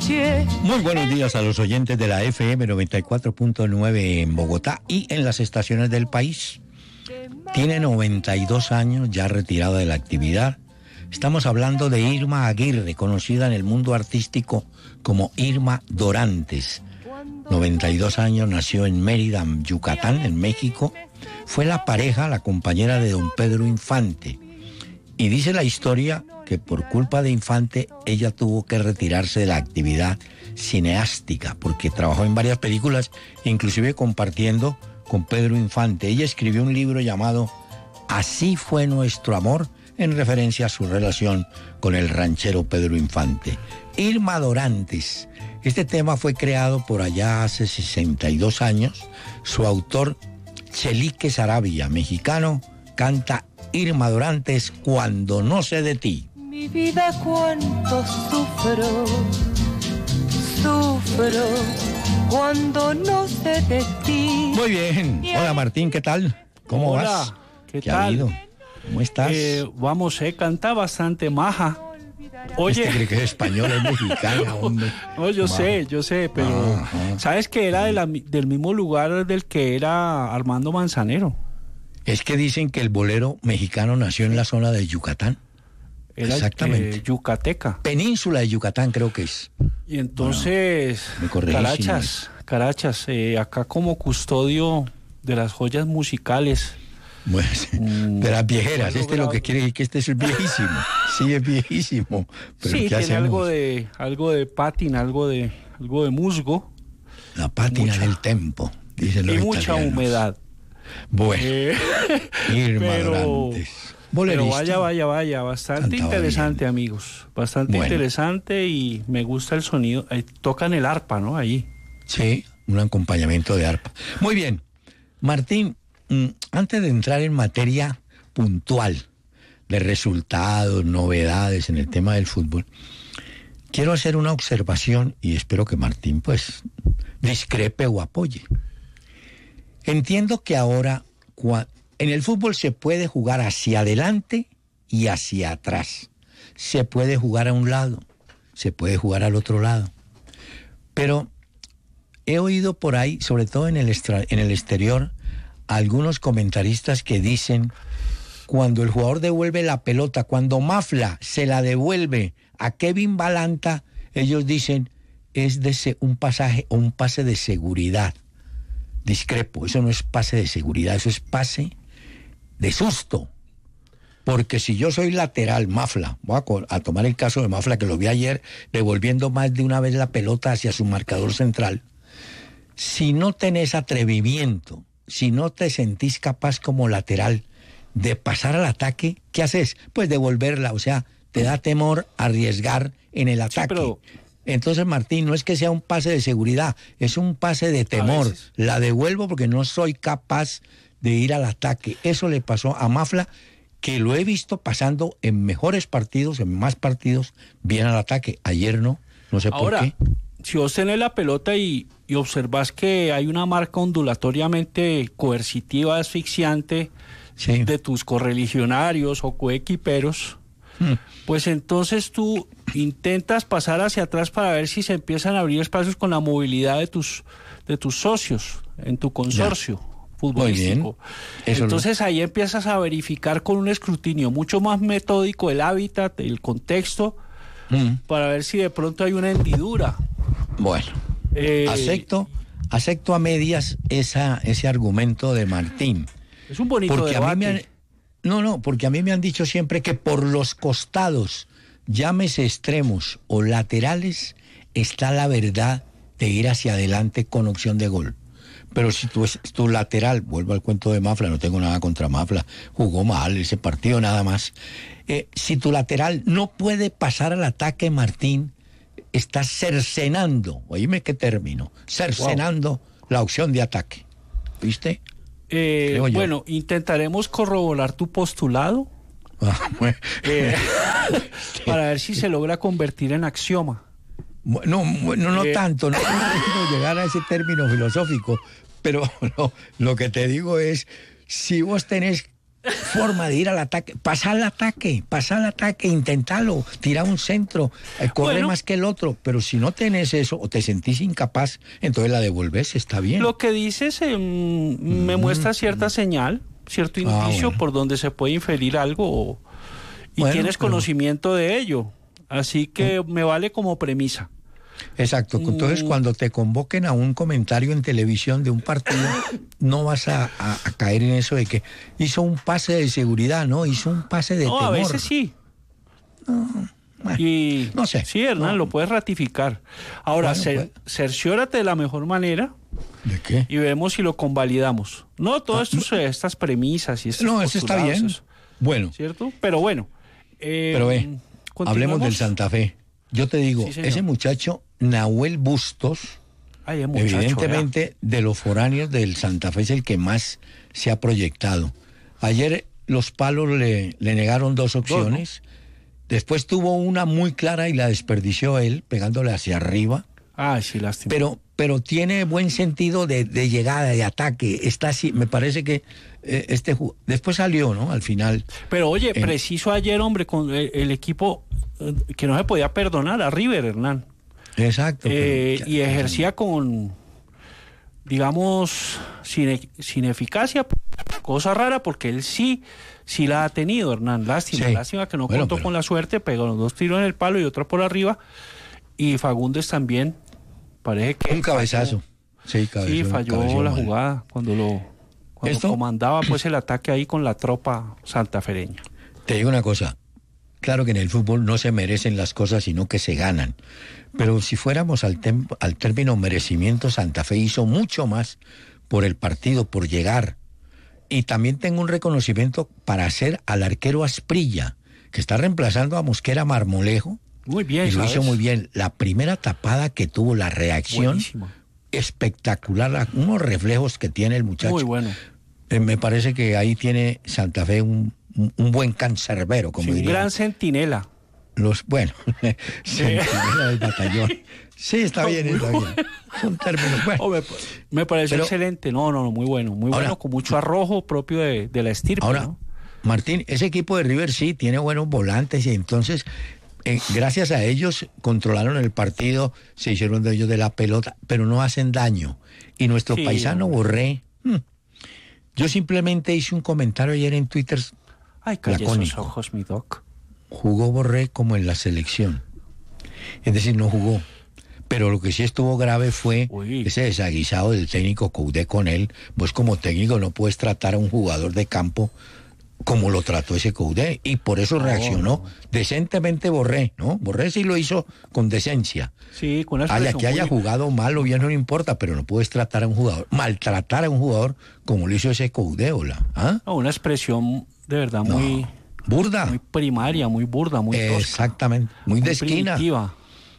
Muy buenos días a los oyentes de la FM 94.9 en Bogotá y en las estaciones del país. Tiene 92 años, ya retirada de la actividad. Estamos hablando de Irma Aguirre, conocida en el mundo artístico como Irma Dorantes. 92 años, nació en Mérida, Yucatán, en México. Fue la pareja, la compañera de don Pedro Infante. Y dice la historia que por culpa de Infante ella tuvo que retirarse de la actividad cineástica porque trabajó en varias películas, inclusive compartiendo con Pedro Infante. Ella escribió un libro llamado Así fue nuestro amor, en referencia a su relación con el ranchero Pedro Infante. Irma Dorantes. Este tema fue creado por allá hace 62 años. Su autor, Chelique Saravia, mexicano, canta Irma Dorantes, Cuando no sé de ti. Mi vida cuánto sufro cuando no sé de ti. Muy bien. Hola Martín, ¿qué tal? ¿Cómo vas? ¿Qué ¿Qué ha habido? tal? ¿Cómo estás? Vamos, canta bastante maja. Oye, Este cree que es español, es mexicana, hombre. no, yo sé, pero Ajá. ¿sabes que era del mismo lugar del que era Armando Manzanero? Es que dicen que el bolero mexicano nació en la zona de Yucatán. Era Exactamente. yucateca. Península de Yucatán creo que es. Y entonces, me corregí, Carachas, acá como custodio de las joyas musicales. Bueno, de las viejeras. Este lo que quiere decir que este es el viejísimo. Sí, es viejísimo. Pero Sí, ¿qué tiene hacemos? algo de pátina, algo de musgo. La pátina del tempo, dicen los Y mucha italianos. humedad. Bueno, Irma pero Dorantes. Pero Bolerista. vaya, bastante Cantaba interesante, bien. amigos. Bastante Bueno. interesante y me gusta el sonido. Tocan el arpa, ¿no? Ahí. Sí, un acompañamiento de arpa. Muy bien. Martín, antes de entrar en materia puntual de resultados, novedades en el tema del fútbol, quiero hacer una observación y espero que Martín, pues, discrepe o apoye. Entiendo que ahora en el fútbol se puede jugar hacia adelante y hacia atrás. Se puede jugar a un lado, se puede jugar al otro lado. Pero he oído por ahí, sobre todo en el exterior, algunos comentaristas que dicen, cuando el jugador devuelve la pelota, cuando Mafla se la devuelve a Kevin Balanta, ellos dicen, es un pase de seguridad. Discrepo, eso no es pase de seguridad, eso es pase de susto. Porque si yo soy lateral, Mafla, voy a tomar el caso de Mafla, que lo vi ayer devolviendo más de una vez la pelota hacia su marcador central. Si no tenés atrevimiento, si no te sentís capaz como lateral de pasar al ataque, ¿qué haces? Pues devolverla, o sea, te da temor arriesgar en el ataque. Sí, pero entonces, Martín, no es que sea un pase de seguridad, es un pase de temor. La devuelvo porque no soy capaz de ir al ataque. Eso le pasó a Mafla, que lo he visto pasando en mejores partidos, en más partidos, bien al ataque. Ayer no sé ahora, por qué. si vos tenés la pelota y observás que hay una marca ondulatoriamente coercitiva, asfixiante, Sí. de tus correligionarios o coequiperos, pues entonces tú intentas pasar hacia atrás para ver si se empiezan a abrir espacios con la movilidad de tus socios en tu consorcio futbolístico. Entonces ahí empiezas a verificar con un escrutinio mucho más metódico el hábitat, el contexto, para ver si de pronto hay una hendidura. Bueno, acepto a medias ese argumento de Martín. Es un bonito porque debate. Porque a mí me han dicho siempre que por los costados, llámese extremos o laterales, está la verdad de ir hacia adelante con opción de gol. Pero si tu lateral, vuelvo al cuento de Mafla, no tengo nada contra Mafla, jugó mal ese partido nada más. Si tu lateral no puede pasar al ataque, Martín, estás cercenando, oíme qué término, cercenando la opción de ataque. ¿Viste? Bueno, intentaremos corroborar tu postulado para ver si se logra convertir en axioma. No tanto, no quiero llegar a ese término filosófico, pero lo que te digo es, si vos tenés forma de ir al ataque, pasar al ataque, intentalo, tirar un centro, corre más que el otro, pero si no tenés eso o te sentís incapaz, entonces la devolvés, está bien. Lo que dices me muestra cierta señal, cierto indicio por donde se puede inferir algo y tienes conocimiento de ello, así que me vale como premisa. Exacto, entonces cuando te convoquen a un comentario en televisión de un partido, no vas a caer en eso de que hizo un pase de seguridad, ¿no? Hizo un pase de temor. A veces sí. Y no sé. Sí, Hernán, lo puedes ratificar. Ahora, cerciórate de la mejor manera. ¿De qué? Y vemos si lo convalidamos. No, todas estas premisas y estos no, eso está bien. Bueno. ¿Cierto? Pero bueno. Pero hablemos del Santa Fe. Yo te digo, ese muchacho, Nahuel Bustos, evidentemente de los foráneos del Santa Fe es el que más se ha proyectado. Ayer los Palos le negaron 2 opciones, después tuvo una muy clara y la desperdició él, pegándole hacia arriba. Sí, lástima. Pero tiene buen sentido de llegada, de ataque. Está así, me parece que después salió, ¿no? Al final. Pero oye, preciso ayer, hombre, con el equipo que no se podía perdonar a River, Hernán. Exacto. Y ejercía con, digamos, sin eficacia, cosa rara, porque él sí la ha tenido, Hernán. Lástima que no contó con la suerte, pegó los 2 tiros en el palo y otro por arriba. Y Fagundes también, parece que... Un cabezazo. Falló la jugada cuando comandaba pues el ataque ahí con la tropa santafereña. Te digo una cosa, claro que en el fútbol no se merecen las cosas, sino que se ganan. Pero si fuéramos al término merecimiento, Santa Fe hizo mucho más por el partido, por llegar. Y también tengo un reconocimiento para hacer al arquero Asprilla, que está reemplazando a Mosquera Marmolejo. Muy bien, y lo hizo muy bien. La primera tapada que tuvo, la reacción, buenísimo, espectacular, unos reflejos que tiene el muchacho. Muy bueno. Me parece que ahí tiene Santa Fe un buen cancerbero, como diría. Un gran centinela. Centinela del batallón. Sí, está bien. Son términos. Me pareció excelente. No, muy bueno, con mucho arrojo propio de la estirpe. Ahora, ¿no? Martín, ese equipo de River sí tiene buenos volantes y entonces gracias a ellos controlaron el partido, se hicieron de ellos de la pelota, pero no hacen daño. Y nuestro paisano Borré, yo simplemente hice un comentario ayer en Twitter. Ay, calle esos ojos, mi doc. Jugó Borré como en la selección. Es decir, no jugó. Pero lo que sí estuvo grave fue ese desaguisado del técnico Coudet con él. Vos como técnico no puedes tratar a un jugador de campo como lo trató ese Coudet, y por eso reaccionó decentemente Borré, ¿no? Borré sí lo hizo con decencia. Sí, con una que haya jugado mal o bien no importa, pero no puedes tratar a un jugador, maltratar a un jugador como lo hizo ese Coudet, una expresión de verdad muy burda, muy primaria, muy burda, muy tosca. Exactamente, muy de esquina. Primitiva.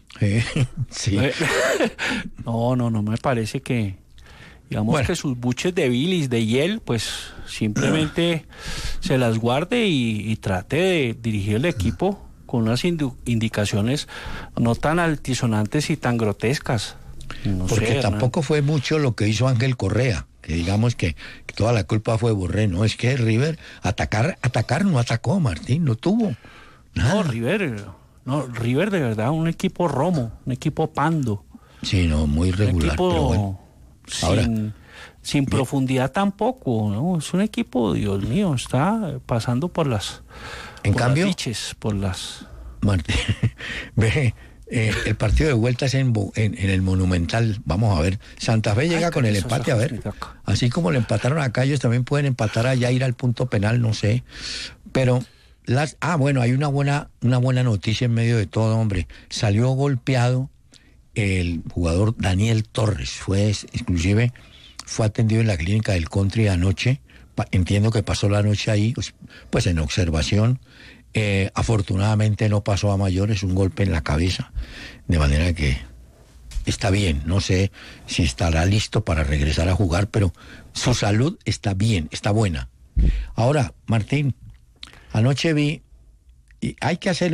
Sí. No, me parece que digamos que sus buches de bilis, de hiel, pues simplemente se las guarde y trate de dirigir el equipo con unas indicaciones no tan altisonantes y tan grotescas. Porque tampoco fue mucho lo que hizo Ángel Correa, que digamos que toda la culpa fue Borré. No, es que River atacar no atacó, Martín, no tuvo nada. River de verdad, un equipo romo, un equipo pando. Sí, muy regular, pero bueno. Sin profundidad tampoco, ¿no? Es un equipo, Dios mío, está pasando por las... En cambio, Martín, ve, el partido de vuelta es en el Monumental. Vamos a ver, Santa Fe llega con el empate, a ver. Así como le empataron acá, ellos también pueden empatar allá, ir al punto penal, no sé. Pero hay una buena noticia en medio de todo, hombre. Salió golpeado el jugador Daniel Torres, inclusive fue atendido en la clínica del Country anoche. Entiendo que pasó la noche ahí, pues en observación. Afortunadamente no pasó a mayores, un golpe en la cabeza, de manera que está bien. No sé si estará listo para regresar a jugar, pero su salud está bien, está buena. Ahora, Martín, anoche vi, y hay que hacer